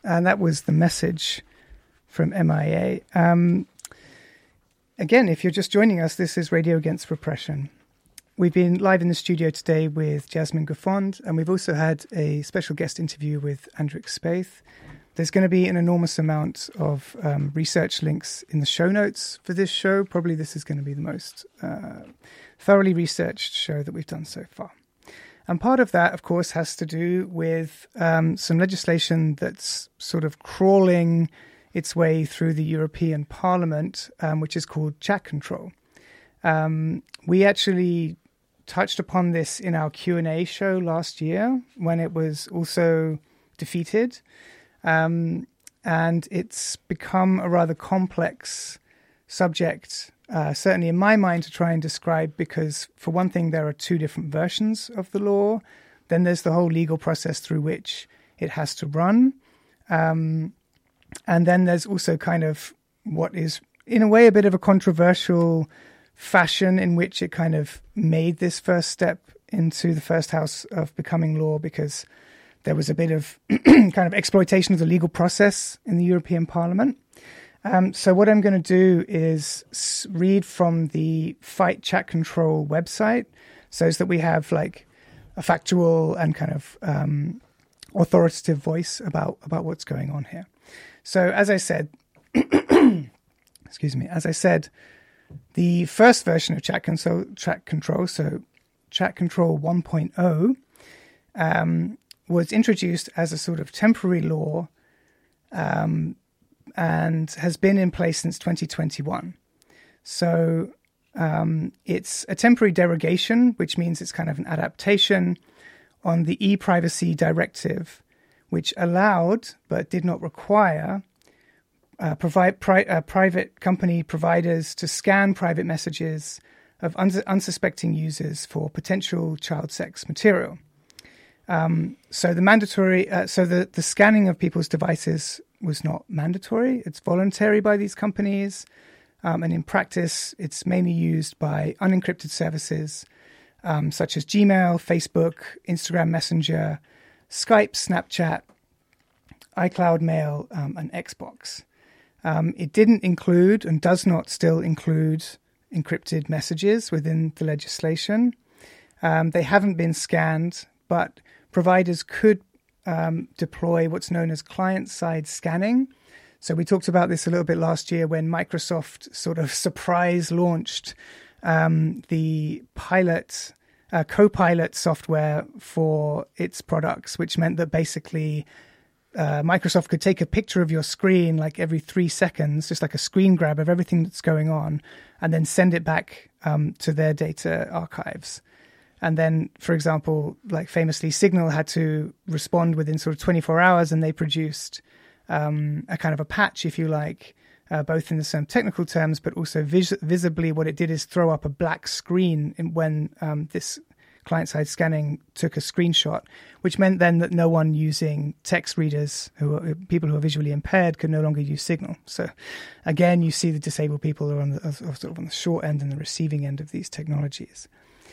And that was the message from MIA. Again, if you're just joining us, this is Radio Against Repression. We've been live in the studio today with Jasmine Gaffond, and we've also had a special guest interview with Andrik Spaeth. There's going to be an enormous amount of research links in the show notes for this show. Probably this is going to be the most thoroughly researched show that we've done so far. And part of that, of course, has to do with some legislation that's sort of crawling its way through the European Parliament, which is called chat control. We actually touched upon this in our Q&A show last year when it was also defeated. And it's become a rather complex subject, certainly in my mind, to try and describe, because for one thing, there are two different versions of the law. Then there's the whole legal process through which it has to run. And then there's also kind of what is, in a way, a bit of a controversial fashion in which it kind of made this first step into the first house of becoming law, because there was a bit of kind of exploitation of the legal process in the European Parliament. So what I'm going to do is read from the Fight Chat Control website, so that we have like a factual and kind of authoritative voice about what's going on here. So as I said, the first version of Chat Control, so Chat Control 1.0, was introduced as a sort of temporary law and has been in place since 2021. So it's a temporary derogation, which means it's kind of an adaptation on the e-privacy directive, which allowed but did not require private company providers to scan private messages of unsuspecting users for potential child sex material. So the scanning of people's devices was not mandatory. It's voluntary by these companies. And in practice, it's mainly used by unencrypted services such as Gmail, Facebook, Instagram Messenger, Skype, Snapchat, iCloud Mail, and Xbox. It didn't include and does not still include encrypted messages within the legislation. They haven't been scanned, but providers could deploy what's known as client-side scanning. So we talked about this a little bit last year when Microsoft sort of surprise launched the Copilot software for its products, which meant that basically Microsoft could take a picture of your screen like every 3 seconds, just like a screen grab of everything that's going on, and then send it back to their data archives. And then, for example, like famously, Signal had to respond within sort of 24 hours, and they produced a kind of a patch, if you like, both in some technical terms, but also visibly what it did is throw up a black screen when this client-side scanning took a screenshot, which meant then that no one using text readers, people who are visually impaired, could no longer use Signal. So again, you see the disabled people are sort of on the short end and the receiving end of these technologies.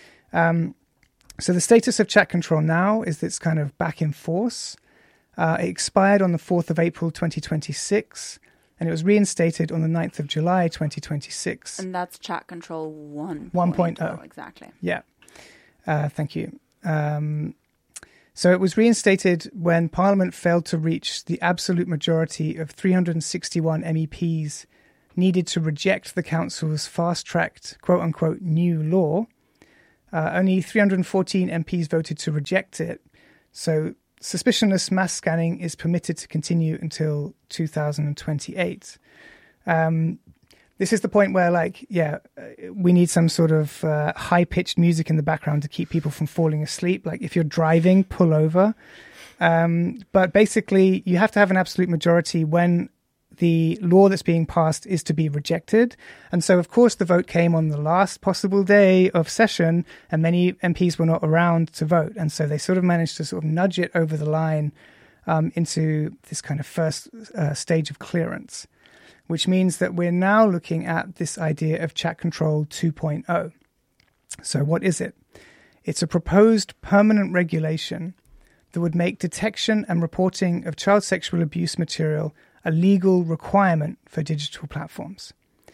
So the status of chat control now is that it's kind of back in force. It expired on the 4th of April 2026, and it was reinstated on the 9th of July 2026. And that's chat control 1.0. Exactly. Yeah. Thank you. So it was reinstated when Parliament failed to reach the absolute majority of 361 MEPs needed to reject the Council's fast-tracked, quote-unquote, new law. Only 314 MPs voted to reject it. So suspicionless mass scanning is permitted to continue until 2028. This is the point where, we need some sort of high-pitched music in the background to keep people from falling asleep. Like, if you're driving, pull over. But basically, you have to have an absolute majority when the law that's being passed is to be rejected. And so, of course, the vote came on the last possible day of session, and many MPs were not around to vote. And so they sort of managed to sort of nudge it over the line into this kind of first stage of clearance, which means that we're now looking at this idea of chat control 2.0. So what is it? It's a proposed permanent regulation that would make detection and reporting of child sexual abuse material a legal requirement for digital platforms.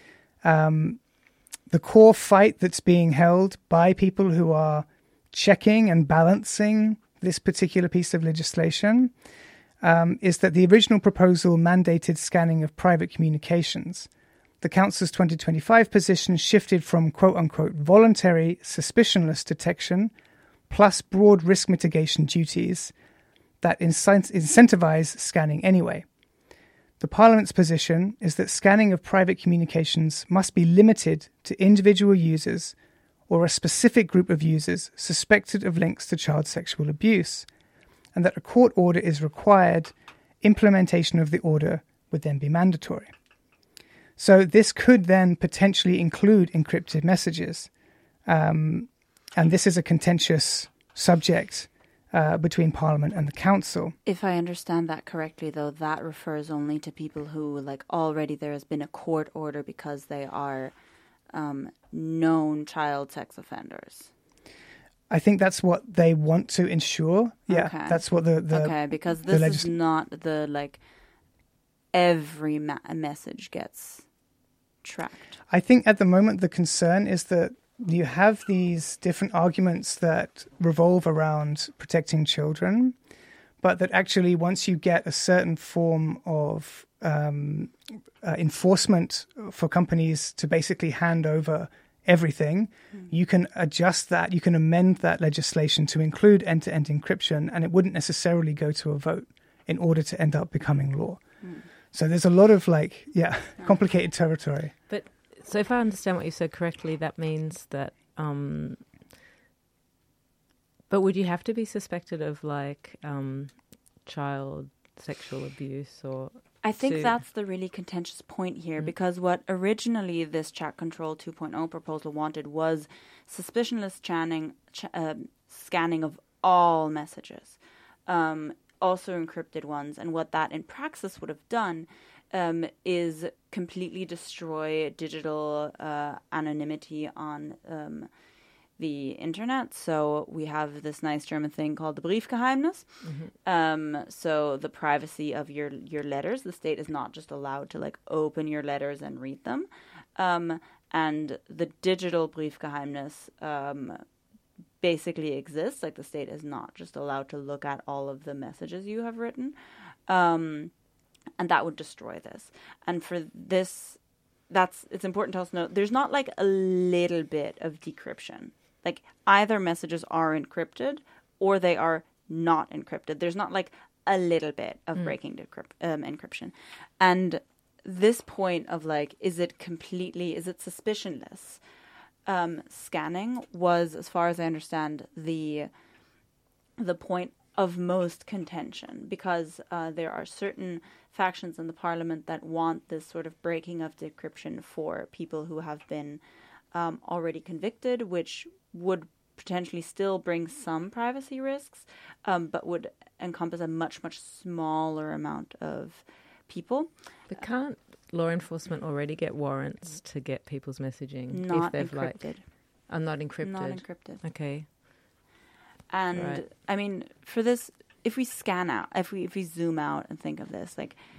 The core fight that's being held by people who are checking and balancing this particular piece of legislation is that the original proposal mandated scanning of private communications. The Council's 2025 position shifted from quote-unquote voluntary suspicionless detection plus broad risk mitigation duties that incentivize scanning anyway. The Parliament's position is that scanning of private communications must be limited to individual users or a specific group of users suspected of links to child sexual abuse, and that a court order is required. Implementation of the order would then be mandatory. So this could then potentially include encrypted messages. And this is a contentious subject between Parliament and the Council. If I understand that correctly, though, that refers only to people who, like, already there has been a court order because they are known child sex offenders. I think that's what they want to ensure. Yeah, okay. That's what the okay, because this is not the, like, every message gets tracked. I think at the moment the concern is that you have these different arguments that revolve around protecting children, but that actually once you get a certain form of enforcement for companies to basically hand over everything, you can adjust that, you can amend that legislation to include end-to-end encryption, and it wouldn't necessarily go to a vote in order to end up becoming law. So there's a lot of complicated territory. But so if I understand what you said correctly, that means that, but would you have to be suspected of child sexual abuse or? I think that's the really contentious point here, because what originally this Chat Control 2.0 proposal wanted was suspicionless scanning of all messages, also encrypted ones. And what that in praxis would have done is completely destroy digital anonymity on the internet. So we have this nice German thing called the Briefgeheimnis. So the privacy of your letters. The state is not just allowed to open your letters and read them. And the digital Briefgeheimnis basically exists. Like, the state is not just allowed to look at all of the messages you have written. And that would destroy this. And for this, it's important to also note, there's not a little bit of decryption. Like, either messages are encrypted or they are not encrypted. There's not a little bit of breaking encryption. And this point of is it suspicionless? Scanning was, as far as I understand, the point of most contention, because there are certain factions in the parliament that want this sort of breaking of decryption for people who have been already convicted, which would potentially still bring some privacy risks, but would encompass a much, much smaller amount of people. But can't law enforcement already get warrants to get people's messaging? Not encrypted. Not encrypted? Not encrypted. Okay. And, right. I mean, for this, if we scan out, if we zoom out and think of this,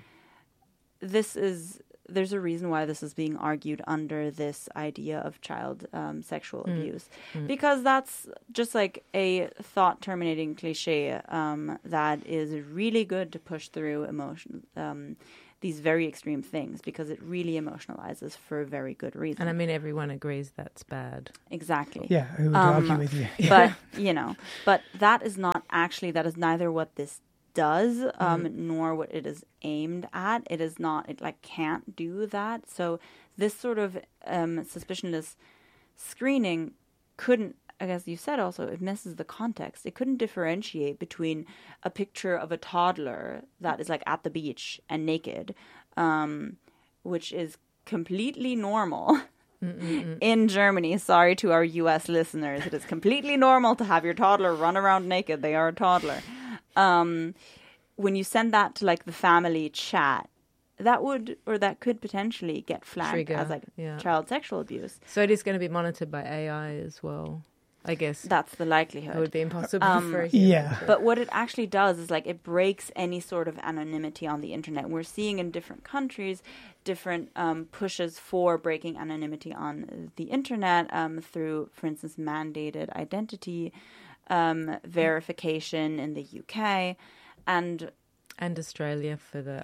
there's a reason why this is being argued under this idea of child sexual abuse, because that's just a thought-terminating cliche that is really good to push through emotion, these very extreme things, because it really emotionalizes for a very good reason. And I mean, everyone agrees that's bad. Exactly. Yeah, who would argue with you? But, but that is neither what this does, nor what it is aimed at. It is not, it can't do that. So this sort of suspicionless screening couldn't, I guess you said also, it misses the context. It couldn't differentiate between a picture of a toddler that is at the beach and naked, which is completely normal in Germany. Sorry to our US listeners. It is completely normal to have your toddler run around naked. They are a toddler. When you send that to the family chat, that could potentially get flagged as child sexual abuse. So it is going to be monitored by AI as well. I guess That's the likelihood. it would be impossible for a human. Yeah. But what it actually does is like it breaks any sort of anonymity on the internet. We're seeing in different countries different pushes for breaking anonymity on the internet through, for instance, mandated identity verification in the UK, and Australia for the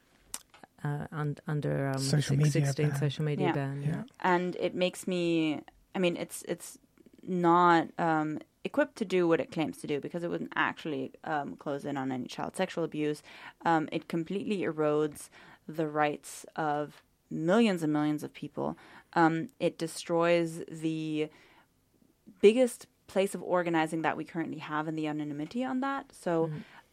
under Social media 16 ban. social media Yeah. ban. Yeah. and it makes me. I mean, it's not equipped to do what it claims to do because it wouldn't actually close in on any child sexual abuse. It completely erodes the rights of millions and millions of people. It destroys the biggest place of organizing that we currently have in the anonymity on that. So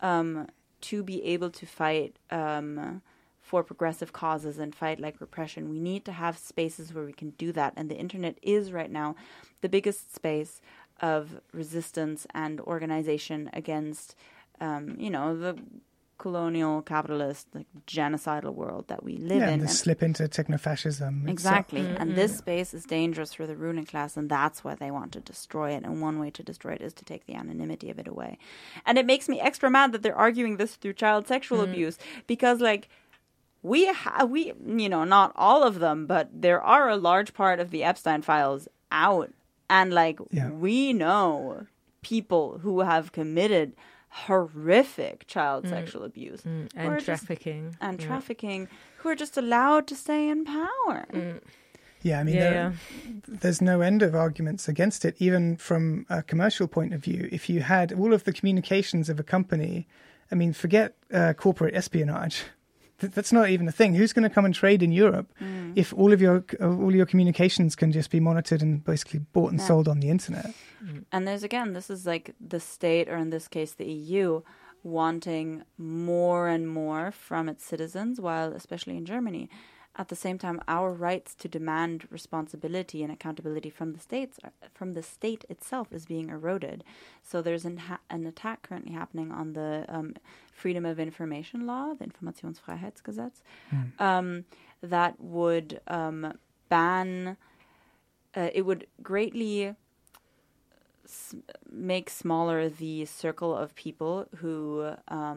to be able to fight for progressive causes and fight like repression, we need to have spaces where we can do that. And the internet is right now the biggest space of resistance and organization against, the colonial, capitalist, like genocidal world that we live Yeah, in. and the And slip into technofascism. exactly. And this space is dangerous for the ruling class, and that's why they want to destroy it. And one way to destroy it is to take the anonymity of it away. And it makes me extra mad that they're arguing this through child sexual abuse, because like we not all of them, but there are a large part of the Epstein files out, and like we know people who have committed horrific child sexual abuse And trafficking. trafficking, who are just allowed to stay in power. Yeah, I mean, there's no end of arguments against it, even from a commercial point of view. If you had all of the communications of a company, I mean, forget corporate espionage. That's not even a thing. Who's going to come and trade in Europe if all of your communications can just be monitored and basically bought and sold on the internet? And this is like the state, or in this case, the EU, wanting more and more from its citizens, while especially in Germany, at the same time, our rights to demand responsibility and accountability from the state itself is being eroded. So there's an attack currently happening on the Freedom of Information Law, the Informationsfreiheitsgesetz, that would ban. It would greatly make smaller the circle of people who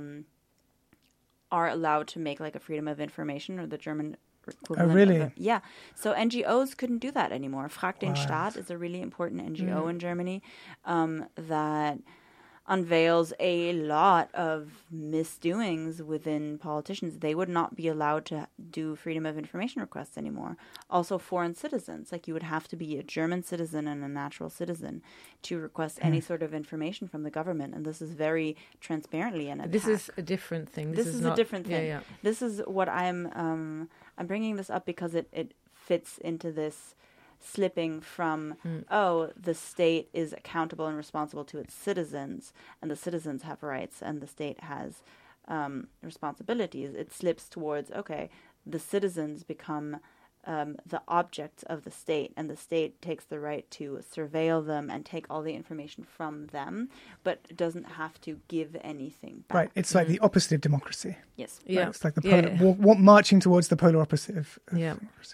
are allowed to make like a freedom of information, or the German equivalent. Oh, really? Yeah. So NGOs couldn't do that anymore. Frag den Staat is a really important NGO in Germany that unveils a lot of misdoings within politicians. They would not be allowed to do freedom of information requests anymore. Also, foreign citizens, like you would have to be a German citizen and a natural citizen to request any sort of information from the government. And this is very transparently an attack. This is a different thing. This is not a different thing. Yeah. This is what I'm bringing this up because it fits into this slipping from, the state is accountable and responsible to its citizens, and the citizens have rights, and the state has responsibilities. It slips towards, the citizens become the objects of the state, and the state takes the right to surveil them and take all the information from them, but doesn't have to give anything back. Right, it's like the opposite of democracy. Yes. Yeah. Right? It's like the marching towards the polar opposite of democracy.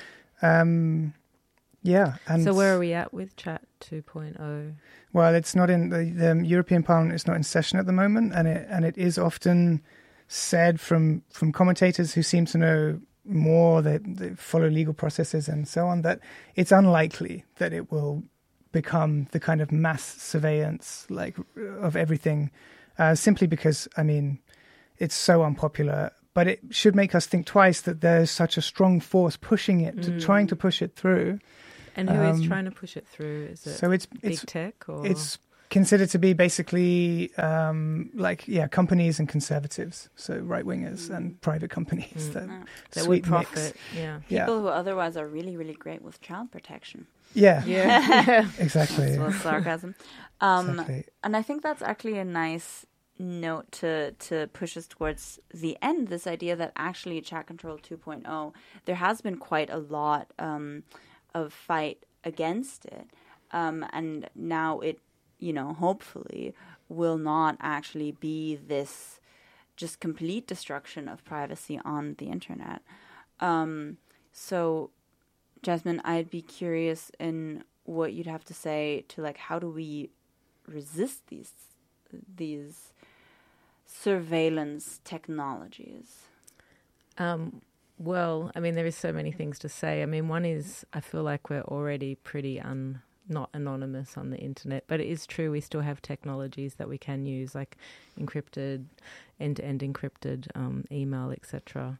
And so where are we at with Chat 2.0? Well, it's not in the European Parliament. It's not in session at the moment, and it is often said from commentators who seem to know more, they follow legal processes and so on, that it's unlikely that it will become the kind of mass surveillance of everything, simply because it's so unpopular. But it should make us think twice that there's such a strong force pushing it, trying to push it through. And who is trying to push it through? Is it big tech? Or? It's considered to be basically companies and conservatives, so right-wingers and private companies. That would profit. Mix. People who otherwise are really, really great with child protection. Yeah. Exactly. As well as sarcasm. Exactly. And I think that's actually a nice note to push us towards the end, this idea that actually Chat Control 2.0, there has been quite a lot of fight against it, and now it hopefully will not actually be this just complete destruction of privacy on the internet. So Jasmine, I'd be curious in what you'd have to say to like how do we resist these surveillance technologies? Well, I mean, there is so many things to say. I mean, one is I feel like we're already pretty not anonymous on the internet, but it is true we still have technologies that we can use, like encrypted, end-to-end encrypted email, etc.,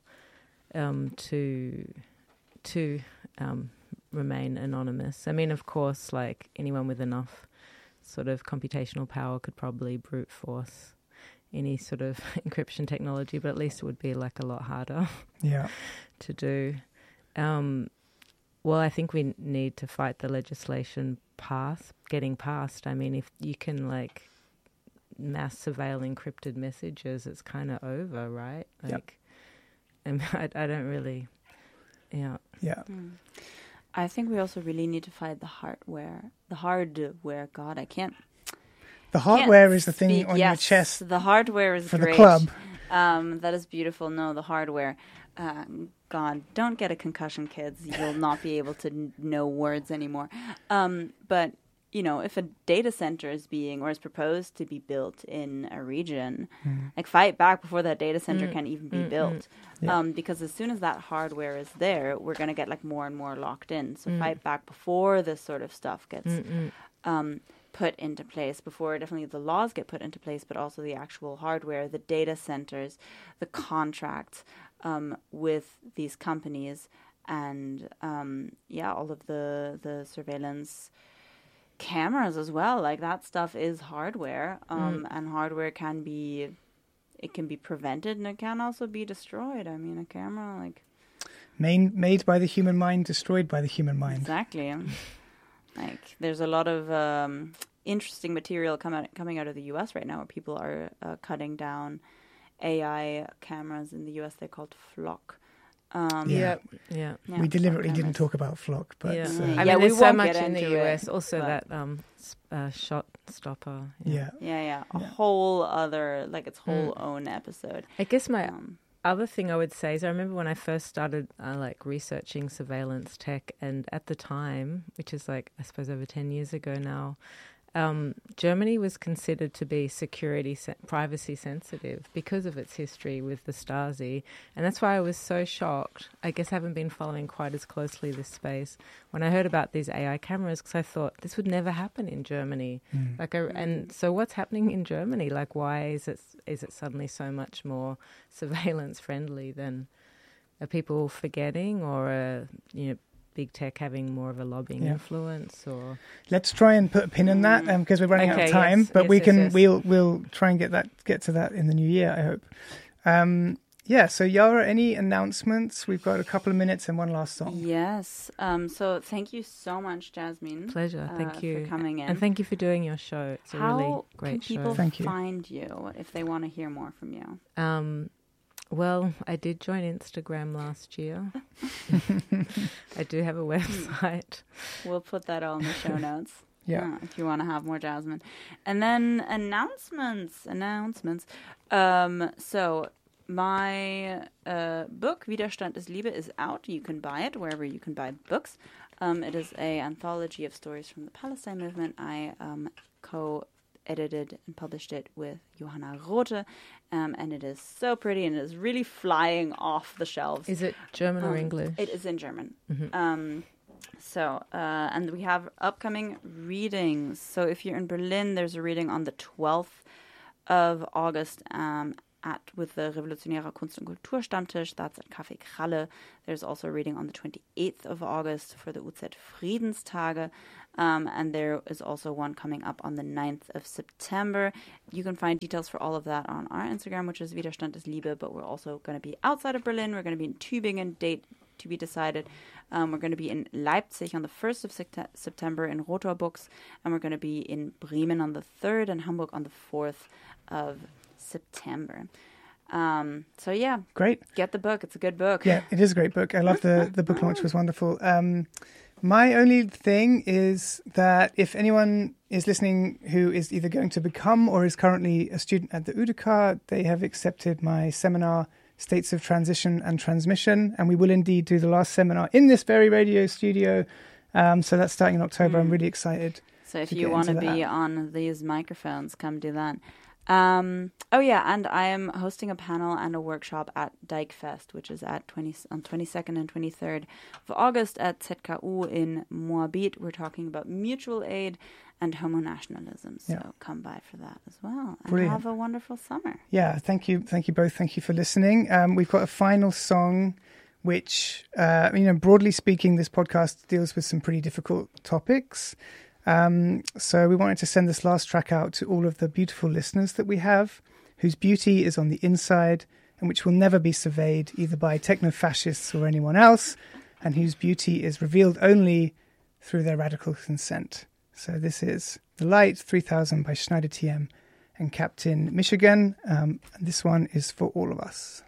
to remain anonymous. I mean, of course, like anyone with enough sort of computational power could probably brute force any sort of encryption technology, but at least it would be like a lot harder to do. Well, I think we need to fight the legislation getting passed. I mean, if you can like mass surveil encrypted messages, it's kind of over, right? Like, and I don't really, Yeah. I think we also really need to fight the hardware. God, I can't. The hardware is the thing on your chest. The hardware is for great. The club. That is beautiful. No, the hardware. God, don't get a concussion, kids. You'll not be able to know words anymore. But, you know, if a data center is proposed to be built in a region, like fight back before that data center can even be built. Because as soon as that hardware is there, we're going to get like more and more locked in. So fight back before this sort of stuff gets put into place, before definitely the laws get put into place, but also the actual hardware, the data centers, the contracts with these companies, and all of the surveillance cameras as well. Like that stuff is hardware, and hardware can be prevented, and it can also be destroyed. I mean, a camera like made by the human mind, destroyed by the human mind. Exactly. Like there's a lot of interesting material coming out of the U.S. right now, where people are cutting down AI cameras in the U.S. They're called Flock. We deliberately didn't talk about Flock, but I mean, there's so much in the US. Also, that shot stopper. A whole other, like its whole own episode. I guess my other thing I would say is I remember when I first started like researching surveillance tech, and at the time, which is like I suppose over 10 years ago now, Germany was considered to be privacy sensitive because of its history with the Stasi. And that's why I was so shocked. I guess I haven't been following quite as closely this space when I heard about these AI cameras, because I thought this would never happen in Germany. And so what's happening in Germany? Like, why is it suddenly so much more surveillance friendly than are people forgetting, or big tech having more of a lobbying influence? Or let's try and put a pin in that because we're running out of time. We'll try and get to that in the new year, I hope. So Yara, any announcements? We've got a couple of minutes and one last song. Yes. So thank you so much, Jasmine. Pleasure. Thank you for coming in, and thank you for doing your show. It's a really great show. How can people find you if they want to hear more from you? Well, I did join Instagram last year. I do have a website. We'll put that all in the show notes. If you want to have more Jasmine. And then announcements. So my book, Widerstand ist Liebe, is out. You can buy it wherever you can buy books. It is an anthology of stories from the Palestine movement. I co-edited and published it with Johanna Rothe, and it is so pretty, and it is really flying off the shelves. Is it German or English? It is in German. And we have upcoming readings. So if you're in Berlin, there's a reading on the 12th of August with the Revolutionärer Kunst- und Kulturstammtisch. That's at Café Kralle. There's also a reading on the 28th of August for the UZ Friedenstage. And there is also one coming up on the 9th of September. You can find details for all of that on our Instagram, which is Widerstand ist Liebe. But we're also going to be outside of Berlin. We're going to be in Tübingen, date to be decided. We're going to be in Leipzig on the 1st of September in Rotor Books. And we're going to be in Bremen on the 3rd and Hamburg on the 4th of September. Great. Get the book. It's a good book. Yeah, it is a great book. I love the book launch was wonderful. My only thing is that if anyone is listening who is either going to become or is currently a student at the UDK, they have accepted my seminar, States of Transition and Transmission, and we will indeed do the last seminar in this very radio studio So that's starting in October. I'm really excited. So if you want to be on these microphones, come do that. And I am hosting a panel and a workshop at Dijkfest, which is on 22nd and 23rd of August at ZKU in Moabit. We're talking about mutual aid and homonationalism. So come by for that as well. And have a wonderful summer. Yeah, thank you both. Thank you for listening. We've got a final song, which, broadly speaking, this podcast deals with some pretty difficult topics. So we wanted to send this last track out to all of the beautiful listeners that we have, whose beauty is on the inside and which will never be surveyed either by techno-fascists or anyone else, and whose beauty is revealed only through their radical consent. So this is The Light 3000 by Schneider TM and Captain Michigan. And this one is for all of us.